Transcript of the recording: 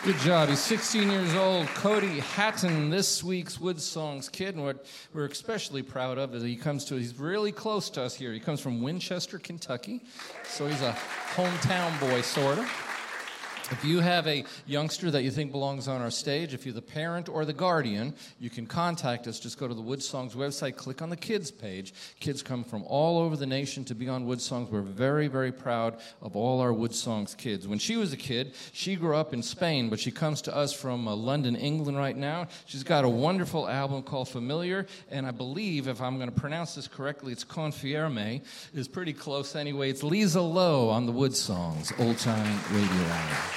Good job. He's 16 years old. Cody Hatton, this week's Wood Songs kid. And what we're especially proud of is he's really close to us here. He comes from Winchester, Kentucky. So he's a hometown boy, sort of. If you have a youngster that you think belongs on our stage, if you're the parent or the guardian, you can contact us. Just go to the Wood Songs website, click on the kids page. Kids come from all over the nation to be on Wood Songs. We're very, very proud of all our Wood Songs kids. When she was a kid, she grew up in Spain, but she comes to us from London, England right now. She's got a wonderful album called Familiar, and I believe, if I'm going to pronounce this correctly, it's Confirme. It's pretty close anyway. It's Lisa Lowe on the Wood Songs, Old Time Radio Hour.